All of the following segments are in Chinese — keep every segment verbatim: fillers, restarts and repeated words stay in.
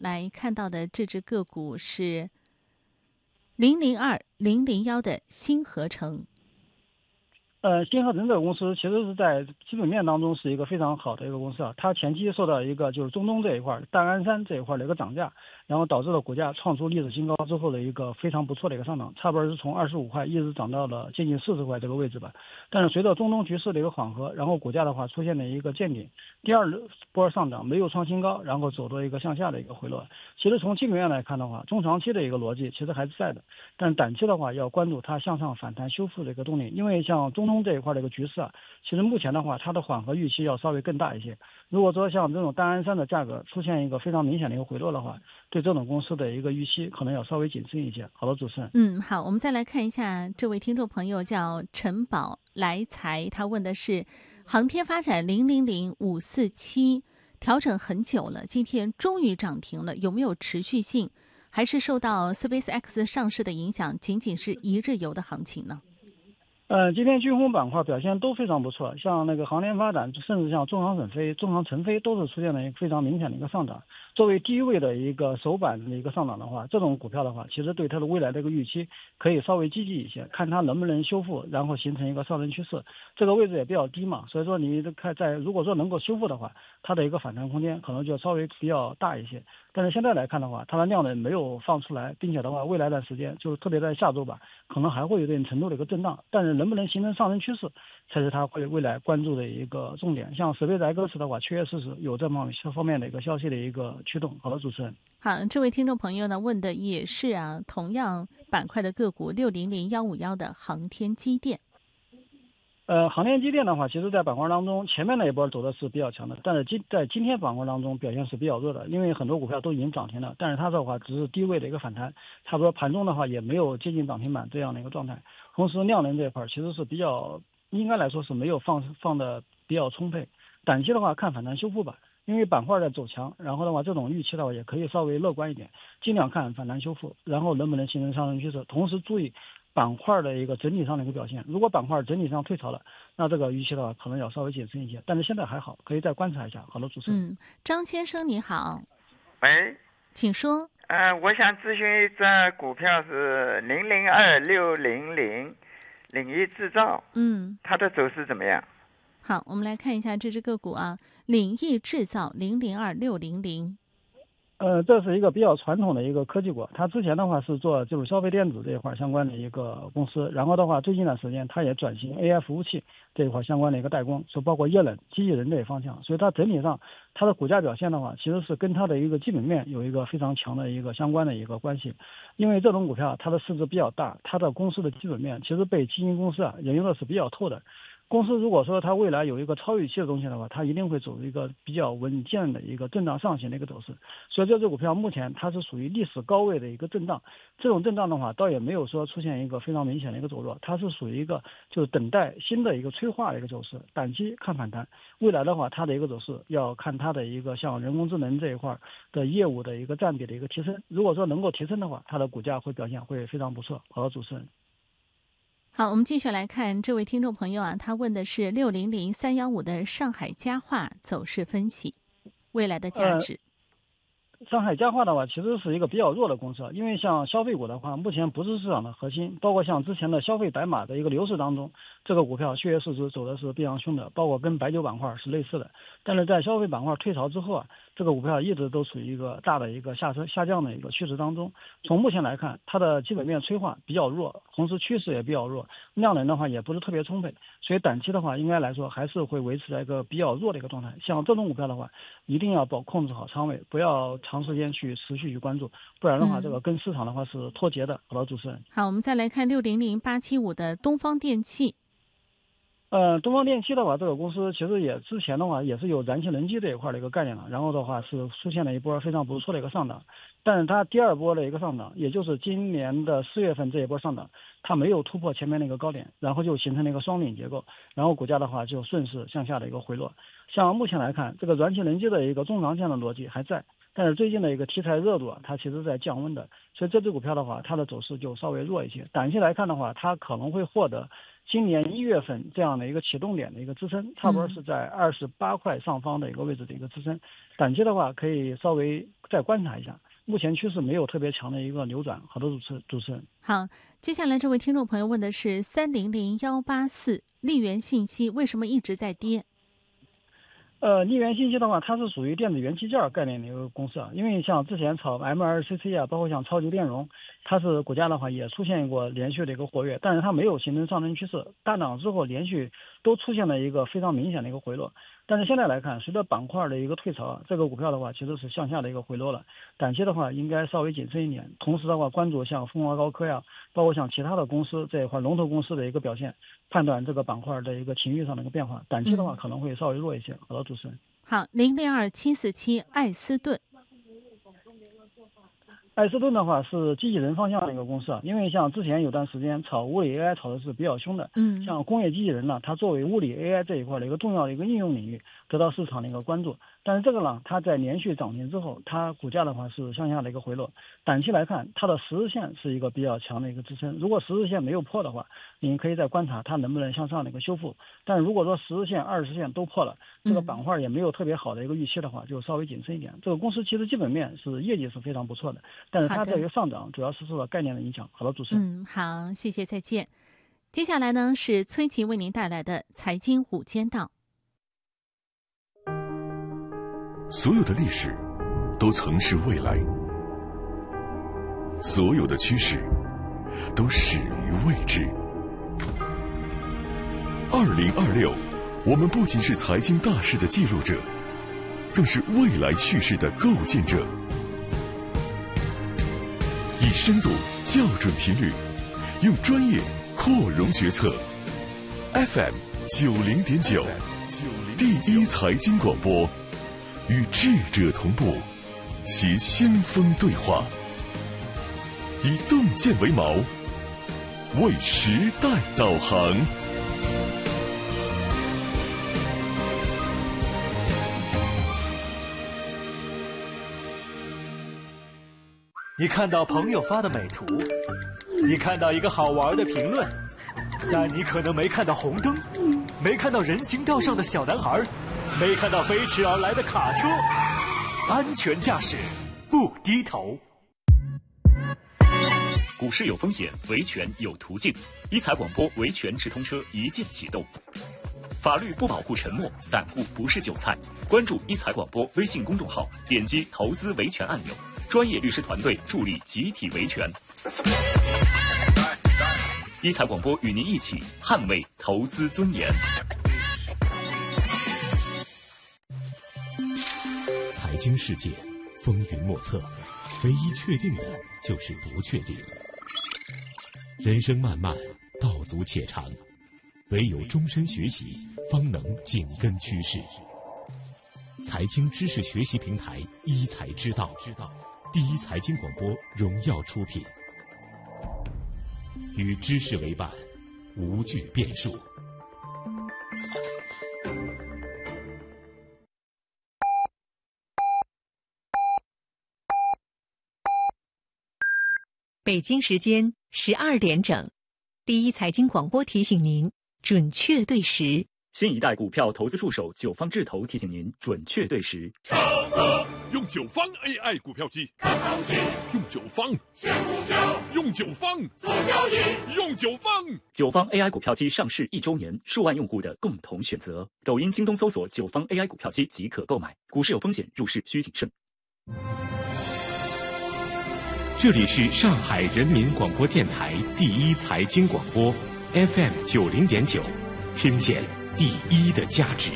来看到的这只个股是零零二零零幺的新合成。 呃，新合成这个公司其实是在基本面当中是一个非常好的一个公司啊，它前期受到一个就是中东这一块大安山这一块的一个涨价，然后导致了股价创出历史新高之后的一个非常不错的一个上涨，差不多是从二十五块一直涨到了接近四十块这个位置吧。但是随着中东局势的一个缓和，然后股价的话出现了一个见顶，第二波上涨没有创新高，然后走到一个向下的一个回落。其实从基本面来看的话，中长期的一个逻辑其实还是在的，但短期的话要关注它向上反弹修复的一个动力，因为像中东这一块的一个局势啊，其实目前的话它的缓和预期要稍微更大一些。如果说像这种大安山的价格出现一个非常明显的一个回落的话，对这种公司的一个预期可能要稍微谨慎一些。好的，主持人。 嗯，好，我们再来看一下这位听众朋友叫陈宝来财，他问的是航天发展零零零五四七调整很久了，今天终于涨停了，有没有持续性？还是受到 SpaceX 上市的影响，仅仅是一日游的行情呢？ 呃，今天军工板块表现都非常不错，像那个航天发展，甚至像中航沈飞、中航晨飞都是出现了一个非常明显的一个上涨。作为低位的一个首板的一个上涨的话，这种股票的话，其实对它的未来的一个预期可以稍微积极一些，看它能不能修复，然后形成一个上升趋势。这个位置也比较低嘛，所以说你看在如果说能够修复的话，它的一个反弹空间可能就稍微比较大一些。但是现在来看的话，它的量能没有放出来，并且的话，未来的时间就是特别在下周吧，可能还会有一定程度的一个震荡，但是能不能形成上升趋势，才是它会未来关注的一个重点。像史贝莱格斯的话，确确实实有这方方面的一个消息的一个驱动。好的，主持人。 好，这位听众朋友呢问的也是啊，同样板块的个股六零零幺五幺的航天机电。 呃，航天机电的话，其实在板块当中，前面那一波走的是比较强的，但是今在今天板块当中表现是比较弱的，因为很多股票都已经涨停了，但是它的话只是低位的一个反弹，差不多盘中的话也没有接近涨停板这样的一个状态。同时量能这一块其实是比较，应该来说是没有放放的比较充沛，短期的话看反弹修复吧。因为板块在走强，然后的话，这种预期的话也可以稍微乐观一点，尽量看反弹修复，然后能不能形成上升趋势。同时注意板块的一个整体上的一个表现，如果板块整体上退潮了，那这个预期的话可能要稍微谨慎一些。但是现在还好，可以再观察一下。好的，主持人。 嗯，张先生你好。 喂， 请说。 呃，我想咨询一只股票是零零二六零零领域制造， 嗯， 它的走势怎么样？ 好，我们来看一下这只个股啊，领益制造零零二六零零。 呃，这是一个比较传统的一个科技股，它之前的话是做就是消费电子这一块相关的一个公司，然后的话最近一段时间它也转型 A I 服务器这一块相关的一个代工，就包括液冷、机器人这一方向，所以它整体上它的股价表现的话，其实是跟它的一个基本面有一个非常强的一个相关的一个关系，因为这种股票它的市值比较大，它的公司的基本面其实被基金公司啊研究的是比较透的。公司如果说它未来有一个超预期的东西的话，它一定会走一个比较稳健的一个震荡上行的一个走势。所以这只股票目前它是属于历史高位的一个震荡，这种震荡的话，倒也没有说出现一个非常明显的一个走弱，它是属于一个就是等待新的一个催化的一个走势，短期看反弹。未来的话，它的一个走势要看它的一个像人工智能这一块的业务的一个占比的一个提升。如果说能够提升的话，它的股价会表现会非常不错。好的，主持人。 好，我们继续来看这位听众朋友啊，他问的是六零零三幺五的上海家化走势分析，未来的价值。 呃、上海家化的话，其实是一个比较弱的公司，因为像消费股的话，目前不是市场的核心，包括像之前的消费白马的一个牛市当中，这个股票确确实实走的是非常凶的，包括跟白酒板块是类似的。但是在消费板块退潮之后啊，这个股票一直都处于一个大的一个下车下降的一个趋势当中。从目前来看，它的基本面催化比较弱，同时趋势也比较弱，量能的话也不是特别充沛，所以短期的话应该来说还是会维持在一个比较弱的一个状态。像这种股票的话，一定要保控制好仓位，不要长时间去持续去关注，不然的话，这个跟市场的话是脱节的。好的，主持人。 好，我们再来看六零零八七五的东方电气。 呃，东方电气的话，这个公司其实也之前的话也是有燃气能机这一块的一个概念了，然后的话是出现了一波非常不错的一个上涨，但是它第二波的一个上涨，也就是今年的四月份这一波上涨，它没有突破前面那个高点，然后就形成了一个双顶结构，然后股价的话就顺势向下的一个回落。像目前来看，这个燃气能机的一个中长线的逻辑还在， 但是最近的一个题材热度啊，它其实在降温的，所以这只股票的话，它的走势就稍微弱一些。短期来看的话，它可能会获得今年一月份这样的一个启动点的一个支撑，差不多是在二十八块上方的一个位置的一个支撑。短期的话，可以稍微再观察一下。目前趋势没有特别强的一个扭转。好的，主持主持人。 好，接下来这位听众朋友问的是三零零幺八四利源信息为什么一直在跌？ 呃，利源信息的话，它是属于电子元器件概念的一个公司啊。因为像之前炒 M 二 C C 啊，包括像超级电容，它是股价的话也出现过连续的一个活跃，但是它没有形成上升趋势，大涨之后连续都出现了一个非常明显的一个回落。但是现在来看，随着板块的一个退潮啊，这个股票的话其实是向下的一个回落了。短期的话应该稍微谨慎一点，同时的话关注像凤凰高科呀，包括像其他的公司这一块龙头公司的一个表现，判断这个板块的一个情绪上的一个变化。短期的话可能会稍微弱一些。好的，主持人。 好，零零二七四七艾斯顿。 艾斯顿的话是机器人方向的一个公司啊，因为像之前有段时间炒物理 A I 炒的是比较凶的， 嗯， 像工业机器人呢，它作为物理 A I 这一块的一个重要的一个应用领域，得到市场的一个关注。但是这个呢，它在连续涨停之后，它股价的话是向下的一个回落。短期来看，它的十日线是一个比较强的一个支撑，如果十日线没有破的话，你可以再观察它能不能向上的一个修复。但是如果说十日线、二十线都破了，这个板块也没有特别好的一个预期的话，就稍微谨慎一点。这个公司其实基本面是业绩是非常不错的，但是它在于上涨主要是受到概念的影响。好的，主持人。 嗯，好，谢谢，再见。接下来呢是崔琦为您带来的财经午间道。 所有的历史都曾是未来，所有的趋势都始于未知。二零二六，我们不仅是财经大事的记录者，更是未来叙事的构建者。以深度校准频率，用专业扩容决策。F M 九零点九，第一财经广播，与智者同步，携先锋对话，以洞见为锚，为时代导航。 你看到朋友发的美图，你看到一个好玩的评论，但你可能没看到红灯，没看到人行道上的小男孩，没看到飞驰而来的卡车。安全驾驶，不低头。 股市有风险，维权有途径。一财广播维权直通车一键启动。法律不保护沉默，散户不是韭菜。关注一财广播微信公众号，点击投资维权按钮，专业律师团队助力集体维权。一财广播与您一起捍卫投资尊严。 财经世界风云莫测，唯一确定的就是不确定。人生漫漫，道阻且长，唯有终身学习，方能紧跟趋势。财经知识学习平台一财之道，第一财经广播荣耀出品，与知识为伴，无惧变数。 北京时间十二点整，第一财经广播提醒您准确对时。 新一代股票投资助手九方智投提醒您准确对时。 超哥用九方 A I 股票机看行情，用九方选股票，用九方做交易，用九方。 九方 A I 股票机上市一周年，数万用户的共同选择。抖音、京东搜索九方 A I 股票机即可购买。股市有风险，入市需谨慎。 这里是上海人民广播电台第一财经广播 F M 九零点九，听见第一的价值。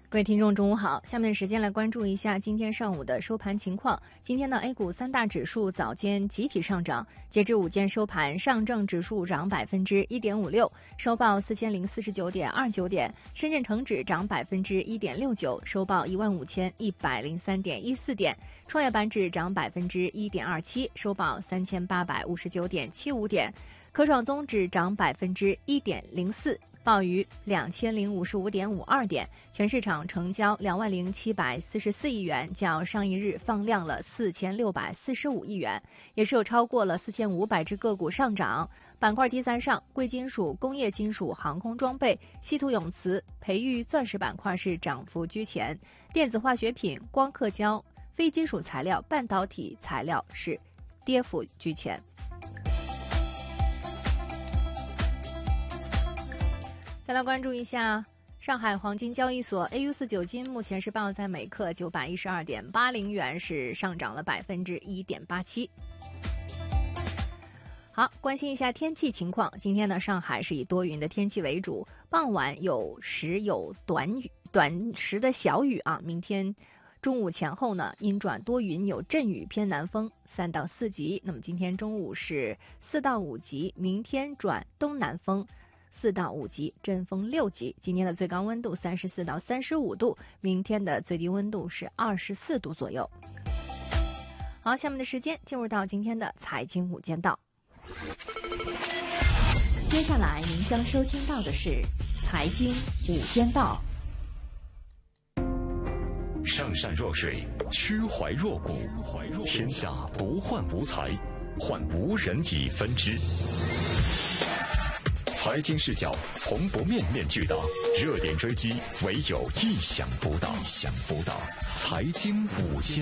各位听众中午好，下面的时间来关注一下今天上午的收盘情况。今天呢 A 股三大指数早间集体上涨，截至午间收盘，上证指数涨百分之一点五六，收报四千零四十九点二九点；深圳成指涨百分之一点六九，收报一万五千一百零三点一四点；创业板指涨百分之一点二七，收报三千八百五十九点七五点；科创综指涨百分之一点零四。报于两千零五十五点五二点，全市场成交两万零七百四十四亿元，较上一日放量了四千六百四十五亿元，也是有超过了四千五百只个股上涨。板块第三上，贵金属、工业金属、航空装备、稀土永磁、培育、钻石板块是涨幅居前，电子化学品、光刻胶、非金属材料、半导体材料是跌幅居前。再来关注一下上海黄金交易所 A 五四九金，目前是报在每克九百一十二点八零元，是上涨了百分之一点八七。好，关心一下天气情况。今天呢，上海是以多云的天气为主，傍晚有时有短雨、短时的小雨啊。明天中午前后呢，阴转多云，有阵雨，偏南风三到四级。那么今天中午是四到五级，明天转东南风四到五级，阵风六级。今天的最高温度三十四到三十五度，明天的最低温度是二十四度左右。好，下面的时间进入到今天的财经午间道。 接下来您将收听到的是财经午间道。 上善若水，虚怀若谷，天下不患无才，患无人以分之。财经视角从不面面俱到，热点追击唯有意想不到。意想不到，财经午间